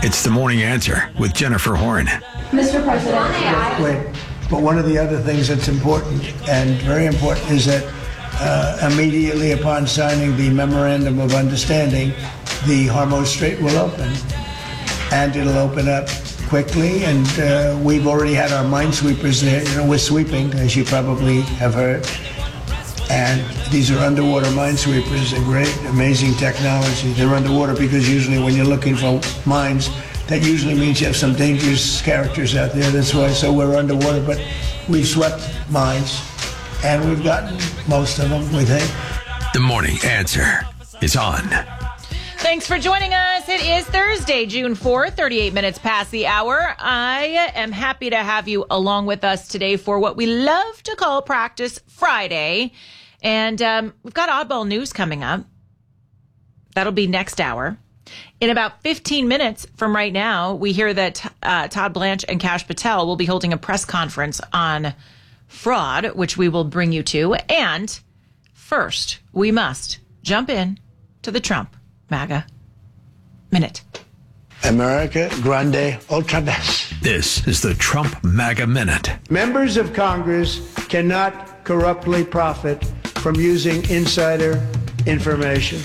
It's the Morning Answer with Jennifer Horn. Mr. President. Wait, but one of the other things that's important and very important is that immediately upon signing the Memorandum of Understanding, the Hormuz Strait will open. And it'll open up quickly, and we've already had our minesweepers there. You know, we're sweeping, as you probably have heard. And these are underwater minesweepers. They're great, amazing technology. They're underwater because usually when you're looking for mines, that usually means you have some dangerous characters out there. That's why, so we're underwater. But we've swept mines, and we've gotten most of them, we think. The Morning Answer is on. Thanks for joining us. It is Thursday, June 4th, 38 minutes past the hour. I am happy to have you along with us today for what we love to call Practice Friday. And we've got oddball news coming up. That'll be next hour. In about 15 minutes from right now, we hear that Todd Blanche and Kash Patel will be holding a press conference on fraud, which we will bring you to. And first, we must jump in to the Trump MAGA Minute. America Grande Ultra Best. This is the Trump MAGA Minute. Members of Congress cannot corruptly profit from using insider information.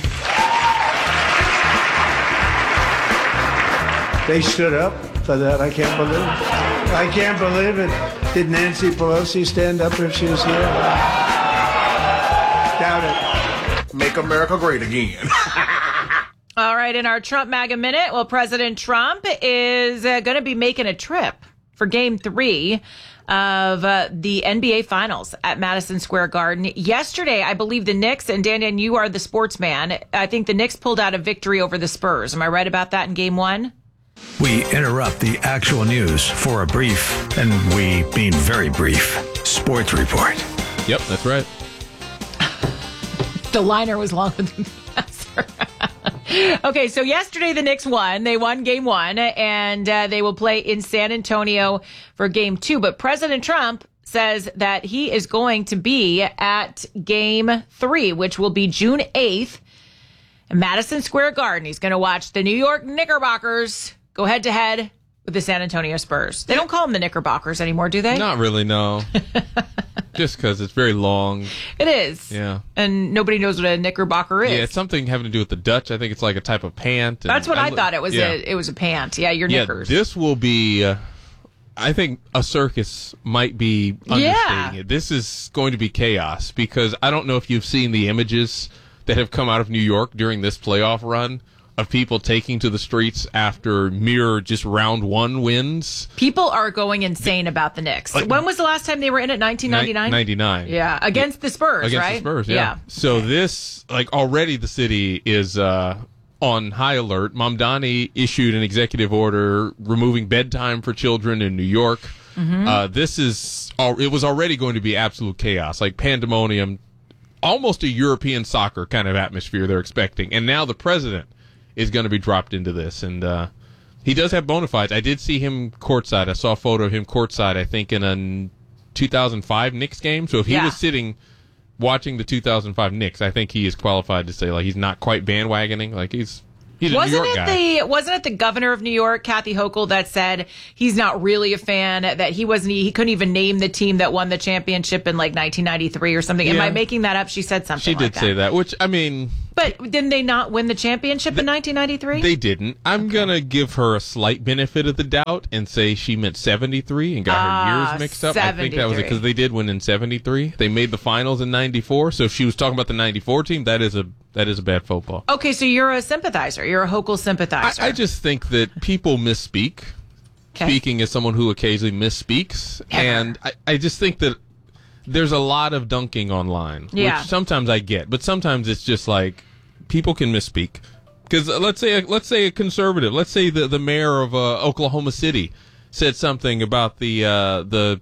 They stood up for that. I can't believe it. Did Nancy Pelosi stand up if she was here? Doubt it. Make America great again. All right, in our Trump MAGA Minute, well, President Trump is going to be making a trip for Game 3 of the NBA Finals at Madison Square Garden. Yesterday, I believe the Knicks, and Dan, you are the sportsman, I think the Knicks pulled out a victory over the Spurs. Am I right about that in Game 1? We interrupt the actual news for a brief, and we mean very brief, sports report. Yep, that's right. The liner was longer than the answer. Okay, so yesterday the Knicks won. They won Game 1, and they will play in San Antonio for Game 2. But President Trump says that he is going to be at Game 3, which will be June 8th at Madison Square Garden. He's going to watch the New York Knickerbockers go head-to-head with the San Antonio Spurs. They don't call them the Knickerbockers anymore, do they? Not really, no. Just because it's very long. It is. Yeah. And nobody knows what a Knickerbocker is. Yeah, it's something having to do with the Dutch. I think it's like a type of pant. That's what I thought it was. Yeah. It was a pant. Yeah, your Yeah, knickers. this will be, I think a circus might be understating it. This is going to be chaos because I don't know if you've seen the images that have come out of New York during this playoff run of people taking to the streets after mere just round one wins. People are going insane about the Knicks. When was the last time they were in it? 1999? 99. Yeah, against the Spurs, Against right? the Spurs, yeah. So this, already the city is on high alert. Mamdani issued an executive order removing bedtime for children in New York. Mm-hmm. It was already going to be absolute chaos, like pandemonium, almost a European soccer kind of atmosphere they're expecting. And now the president is going to be dropped into this, and he does have bona fides. I did see him courtside. I saw a photo of him courtside, I think, in a 2005 Knicks game. So if he was sitting watching the 2005 Knicks, I think he is qualified to say, he's not quite bandwagoning. He's a New York guy. Wasn't it the governor of New York, Kathy Hochul, that said he's not really a fan, that he couldn't even name the team that won the championship in 1993 or something? Yeah. Am I making that up? She said something She did say that, which, I mean... But didn't they not win the championship in 1993? They didn't. I'm going to give her a slight benefit of the doubt and say she meant 73 and got her years mixed up. 73. I think that was it because they did win in 73. They made the finals in 94. So if she was talking about the 94 team, that is a bad football. Okay, so you're a sympathizer. You're a Hochul sympathizer. I just think that people misspeak. Okay. Speaking as someone who occasionally misspeaks. Ever. And I just think that there's a lot of dunking online, which sometimes I get. But sometimes it's just people can misspeak. Because let's say a conservative, let's say the mayor of Oklahoma City said something about the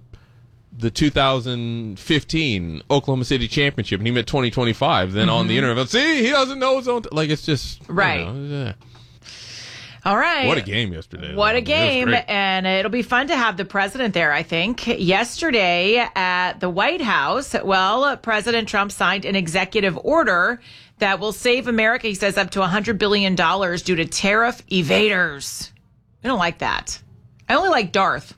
2015 Oklahoma City championship, and he meant 2025. Then on the internet, see, he doesn't know his own. It's just right. All right. What a game yesterday. What a game. And it'll be fun to have the president there, I think. Yesterday at the White House, President Trump signed an executive order that will save America, he says, up to $100 billion due to tariff evaders. I don't like that. I only like Darth.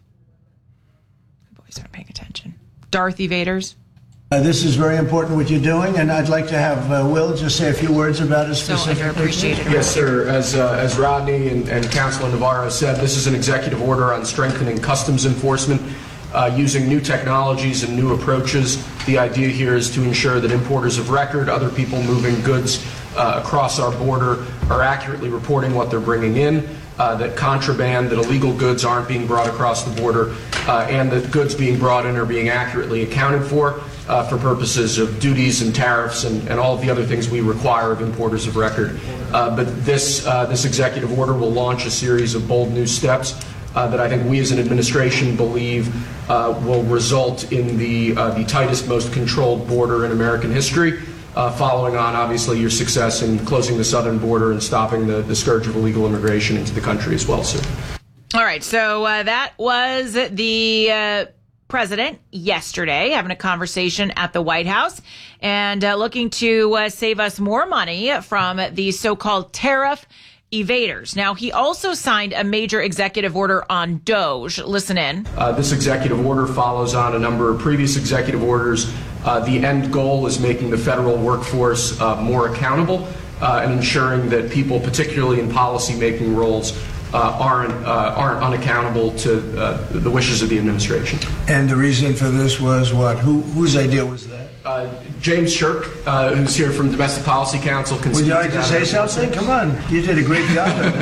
Boys aren't paying attention. Darth evaders. This is very important what you're doing, and I'd like to have Will just say a few words about it So specifically. underappreciated. Yes, sir. As Rodney and Councilor Navarro said, this is an executive order on strengthening customs enforcement using new technologies and new approaches. The idea here is to ensure that importers of record, other people moving goods across our border, are accurately reporting what they're bringing in, that contraband, that illegal goods aren't being brought across the border, and that goods being brought in are being accurately accounted for purposes of duties and tariffs and all of the other things we require of importers of record. But this executive order will launch a series of bold new steps that I think we as an administration believe will result in the tightest, most controlled border in American history, following on, obviously, your success in closing the southern border and stopping the scourge of illegal immigration into the country as well, sir. All right, so that was the president yesterday having a conversation at the White House and looking to save us more money from the so-called tariff evaders. Now, he also signed a major executive order on Doge. Listen in. This executive order follows on a number of previous executive orders. The end goal is making the federal workforce more accountable and ensuring that people, particularly in policy-making roles, aren't unaccountable to the wishes of the administration. And the reason for this was what? Whose idea was that? James Shirk, who's here from Domestic Policy Council. Would you like to say something? Come on. You did a great job of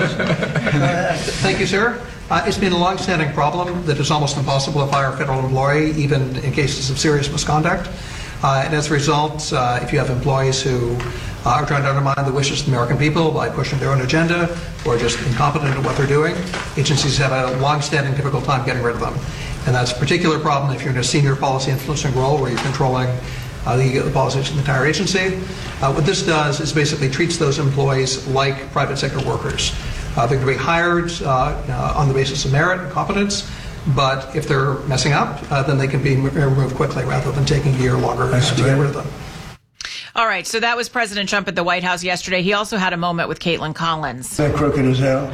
this. Thank you, sir. It's been a long-standing problem that it's almost impossible to fire a federal employee, even in cases of serious misconduct. And as a result, if you have employees who are trying to undermine the wishes of the American people by pushing their own agenda or just incompetent at what they're doing, agencies have a long-standing difficult time getting rid of them. And that's a particular problem if you're in a senior policy influencing role where you're controlling the policies of the entire agency. What this does is basically treats those employees like private sector workers. They're going to be hired on the basis of merit and competence, but if they're messing up, then they can be removed quickly rather than taking a year longer to get rid of them. All right, so that was President Trump at the White House yesterday. He also had a moment with Caitlin Collins. They're crooked as hell.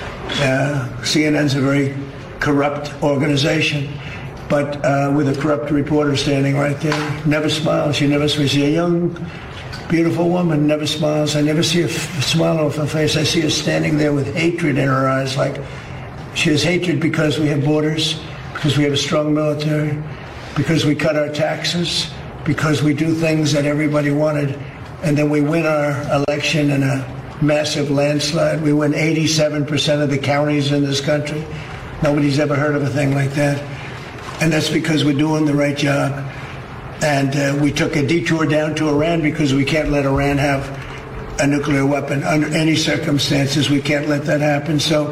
CNN's a very corrupt organization, but with a corrupt reporter standing right there. Never smiles. She never smiles. She's a young, beautiful woman, never smiles. I never see a smile off her face. I see her standing there with hatred in her eyes, like she has hatred because we have borders, because we have a strong military, because we cut our taxes, because we do things that everybody wanted, and then we win our election in a massive landslide. We win 87% of the counties in this country. Nobody's ever heard of a thing like that. And that's because we're doing the right job. And we took a detour down to Iran because we can't let Iran have a nuclear weapon under any circumstances. We can't let that happen. So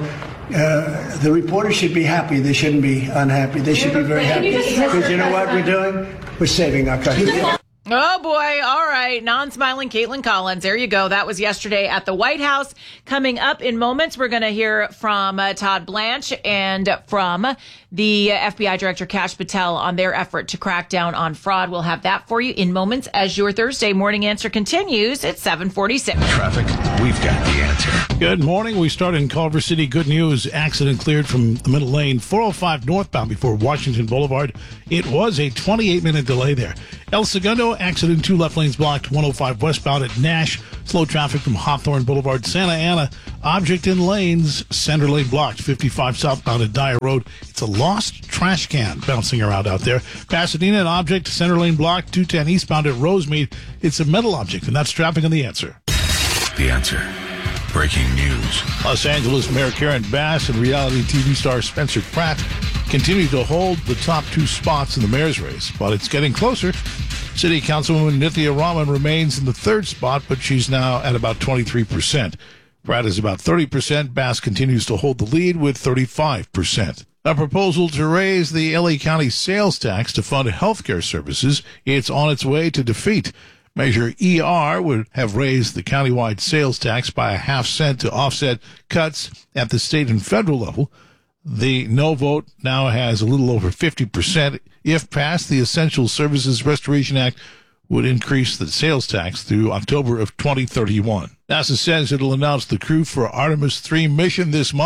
the reporters should be happy. They shouldn't be unhappy. They should be very happy. Because you know what we're doing? We're saving our country. Oh, boy. All right. Non-smiling Caitlin Collins. There you go. That was yesterday at the White House. Coming up in moments, we're going to hear from Todd Blanche and from the FBI Director Kash Patel on their effort to crack down on fraud. We'll have that for you in moments as your Thursday morning answer continues at 7:46. Traffic, we've got the answer. Good morning. We start in Culver City. Good news. Accident cleared from the middle lane. 405 northbound before Washington Boulevard. It was a 28-minute delay there. El Segundo, accident, 2 left lanes blocked. 105 westbound at Nash. Slow traffic from Hawthorne Boulevard. Santa Ana, object in lanes. Center lane blocked. 55 southbound at Dyer Road. It's a lost trash can bouncing around out there. Pasadena, an object. Center lane blocked. 210 eastbound at Rosemead. It's a metal object, and that's traffic on the answer. The answer. Breaking news. Los Angeles Mayor Karen Bass and reality TV star Spencer Pratt continue to hold the top 2 spots in the mayor's race, but it's getting closer. City Councilwoman Nithya Raman remains in the 3rd spot, but she's now at about 23%. Pratt is about 30%. Bass continues to hold the lead with 35%. A proposal to raise the LA County sales tax to fund healthcare services, it's on its way to defeat. Measure ER would have raised the countywide sales tax by a half cent to offset cuts at the state and federal level. The no vote now has a little over 50%. If passed, the Essential Services Restoration Act would increase the sales tax through October of 2031. NASA says it'll announce the crew for Artemis 3 mission this month.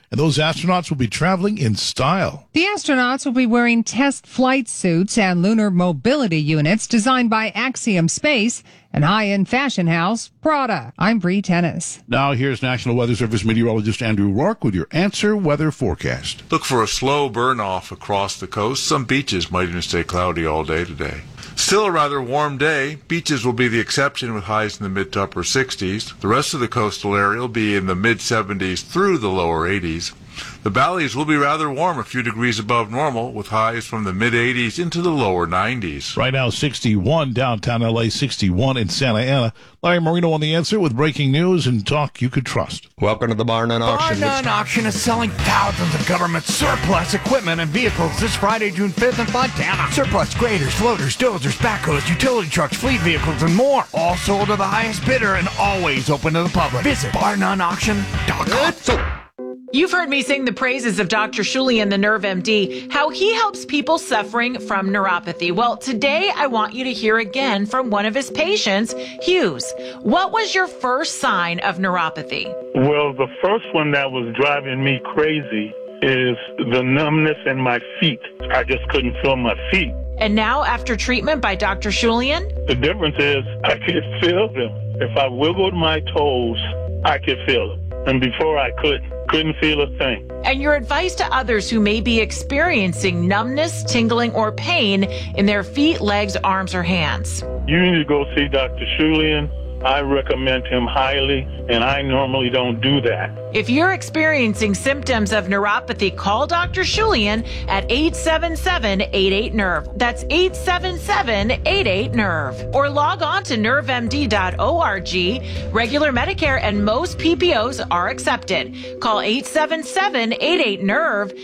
and those astronauts will be traveling in style. The astronauts will be wearing test flight suits and lunar mobility units designed by Axiom Space and high-end fashion house Prada. I'm Bree Tennis. Now here's National Weather Service meteorologist Andrew Rourke with your Answer Weather forecast. Look for a slow burn-off across the coast. Some beaches might even stay cloudy all day today. Still a rather warm day. Beaches will be the exception with highs in the mid to upper 60s. The rest of the coastal area will be in the mid 70s through the lower 80s. The valleys will be rather warm, a few degrees above normal, with highs from the mid-80s into the lower 90s. Right now, 61 downtown L.A., 61 in Santa Ana. Larry Marino on The Answer with breaking news and talk you could trust. Welcome to the Bar None Auction. Bar None Auction is selling thousands of government surplus equipment and vehicles this Friday, June 5th in Fontana. Surplus graders, loaders, dozers, backhoes, utility trucks, fleet vehicles, and more. All sold to the highest bidder and always open to the public. Visit barnoneauction.com. You've heard me sing the praises of Dr. Shulian, the Nerve MD, how he helps people suffering from neuropathy. Well, today I want you to hear again from one of his patients, Hughes. What was your first sign of neuropathy? Well, the first one that was driving me crazy is the numbness in my feet. I just couldn't feel my feet. And now, after treatment by Dr. Shulian? The difference is I could feel them. If I wiggled my toes, I could feel them. And before I couldn't feel a thing. And your advice to others who may be experiencing numbness, tingling, or pain in their feet, legs, arms, or hands? You need to go see Dr. Shulian. I recommend him highly, and I normally don't do that. If you're experiencing symptoms of neuropathy, call Dr. Shulian at 877-88-NERVE. That's 877-88-NERVE. Or log on to nervemd.org. Regular Medicare and most PPOs are accepted. Call 877-88-NERVE,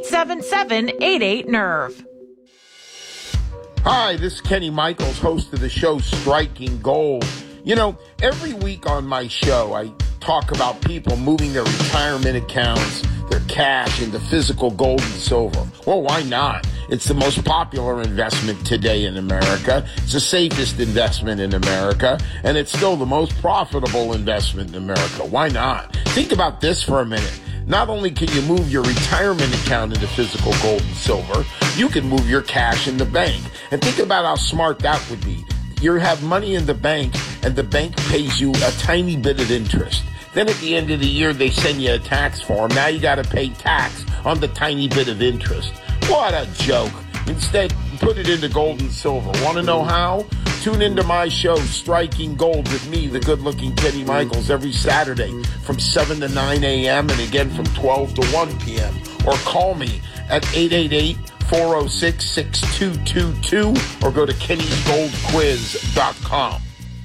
877-88-NERVE. Hi, this is Kenny Michaels, host of the show Striking Gold. You know, every week on my show, I talk about people moving their retirement accounts, their cash into physical gold and silver. Well, why not? It's the most popular investment today in America. It's the safest investment in America, and it's still the most profitable investment in America. Why not? Think about this for a minute. Not only can you move your retirement account into physical gold and silver, you can move your cash in the bank. And think about how smart that would be. You have money in the bank, and the bank pays you a tiny bit of interest. Then at the end of the year, they send you a tax form. Now you got to pay tax on the tiny bit of interest. What a joke. Instead, put it into gold and silver. Want to know how? Tune into my show, Striking Gold, with me, the good-looking Kenny Michaels, every Saturday from 7 to 9 a.m. and again from 12 to 1 p.m. Or call me at 888-406-6222 or go to kennysgoldquiz.com.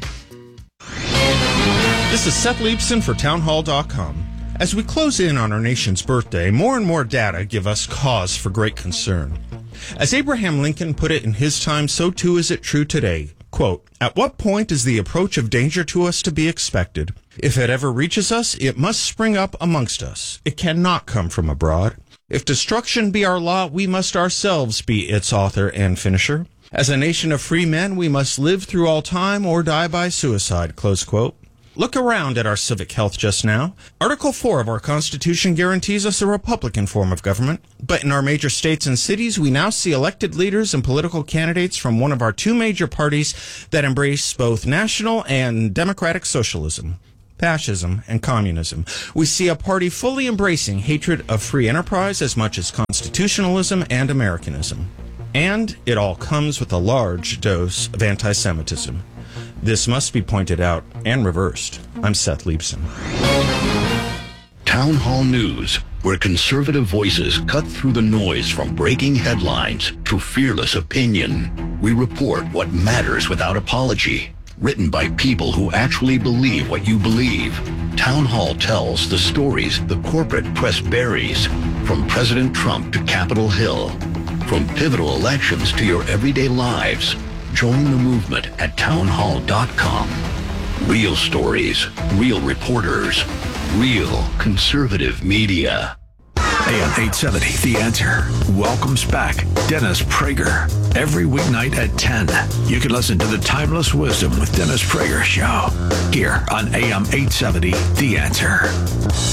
This is Seth Leibson for townhall.com. As we close in on our nation's birthday, more and more data give us cause for great concern. As Abraham Lincoln put it in his time, so too is it true today. Quote, "At what point is the approach of danger to us to be expected? If it ever reaches us, it must spring up amongst us. It cannot come from abroad. If destruction be our lot, we must ourselves be its author and finisher. As a nation of free men, we must live through all time or die by suicide." Close quote. Look around at our civic health just now. Article 4 of our Constitution guarantees us a Republican form of government. But in our major states and cities, we now see elected leaders and political candidates from one of our two major parties that embrace both national and democratic socialism, fascism, and communism. We see a party fully embracing hatred of free enterprise as much as constitutionalism and Americanism. And it all comes with a large dose of anti-Semitism. This must be pointed out and reversed. I'm Seth Leibson. Town Hall News, where conservative voices cut through the noise from breaking headlines to fearless opinion. We report what matters without apology. Written by people who actually believe what you believe. Town Hall tells the stories the corporate press buries, from President Trump to Capitol Hill, from pivotal elections to your everyday lives. Join the movement at townhall.com. Real stories, real reporters, real conservative media. AM 870, The Answer, welcomes back Dennis Prager. Every weeknight at 10, you can listen to the Timeless Wisdom with Dennis Prager show here on AM 870, The Answer.